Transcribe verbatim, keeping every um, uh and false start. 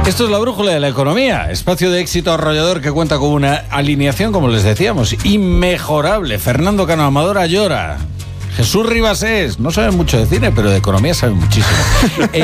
Esto es la brújula de la economía, espacio de éxito arrollador que cuenta con una alineación, como les decíamos, inmejorable. Fernando Cano Amador Ayora, Jesús Ribasés, no saben mucho de cine, pero de economía saben muchísimo. E